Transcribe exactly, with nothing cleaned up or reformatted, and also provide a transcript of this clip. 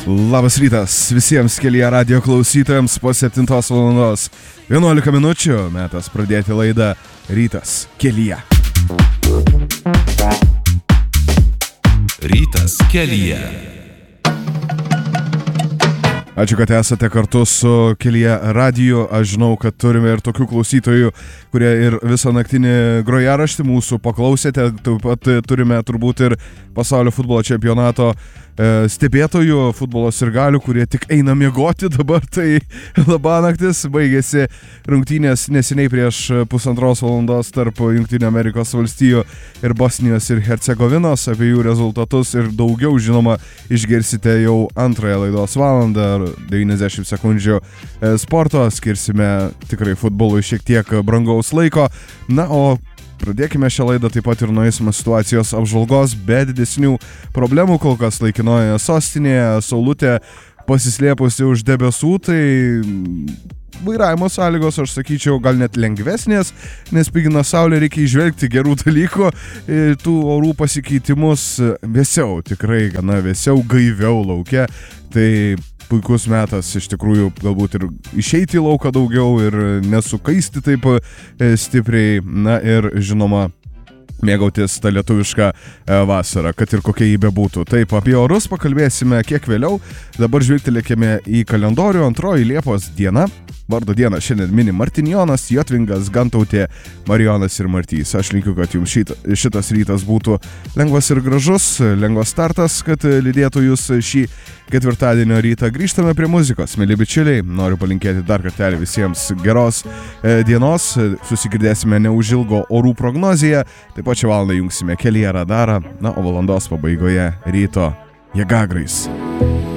Labas rytas visiems kelyje radijo klausytojams po septintos valandos vienuolika minučių, metas pradėti laidą Rytas kelyje. Rytas kelyje. Ačiū, kad esate kartu su Kelyje radiju. Aš žinau, kad turime ir tokių klausytojų, kurie ir visą naktinį grojaraštį mūsų paklausėte. Taip pat turime turbūt ir pasaulio futbolo čempionato e, stebėtojų, futbolo sirgalių, kurie tik eina miegoti dabar. Tai labanaktis, baigėsi rungtynės neseniai prieš pusantros valandos tarp Jungtinių Amerikos valstijų ir Bosnijos ir Hercegovinos. Apie jų rezultatus ir daugiau, žinoma, išgirsite jau antrąją laidos valandą. devyniasdešimt sekundžių sporto, skirsime tikrai futbolui šiek tiek brangaus laiko. Na, o pradėkime šią laidą taip pat ir nuo eismo situacijos apžvalgos, be didesnių problemų kol kas laikinoje sostinėje. Saulutė pasislėpusi už debesų, tai vairavimo sąlygos, aš sakyčiau, gal net lengvesnės, nes pigina saulė, reikia įžvelgti gerų dalykų, tų orų pasikeitimus vėsiau, tikrai gana vėsiau, gaiviau lauke. Tai puikus metas iš tikrųjų galbūt ir išeiti į lauką daugiau ir nesukaisti taip stipriai, na ir žinoma mėgautis tą lietuvišką vasarą, kad ir kokia jį bebūtų. Taip, apie orus pakalbėsime kiek vėliau. Dabar žvilgtelėkime į kalendorių. Antroji Liepos diena. Vardo dieną šiandien mini Martinjonas, Jotvingas, Gantautė, Marijonas ir Martys. Aš linkiu, kad jums šita, šitas rytas būtų lengvas ir gražus, lengvas startas, kad lydėtų jūs šį ketvirtadienio rytą. Grįžtame prie muzikos, mėly bičiuliai. Noriu palinkėti dar kartelį visiems geros e, dienos. Susigirdėsime neužilgo orų prognozėje. Taip pat šią valandą jungsime Kelyje radarą. Na, o valandos pabaigoje ryto Jėgagrais.